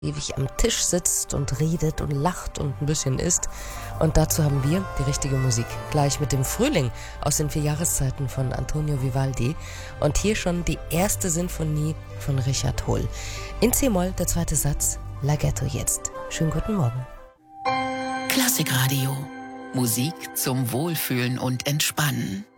ewig am Tisch sitzt und redet und lacht und ein bisschen isst. Und dazu haben wir die richtige Musik. Gleich mit dem Frühling aus den 4 Jahreszeiten von Antonio Vivaldi. Und hier schon die erste Sinfonie von Richard Hohl. In C-Moll, der zweite Satz, Laghetto jetzt. Schönen guten Morgen. Klassikradio. Musik zum Wohlfühlen und Entspannen.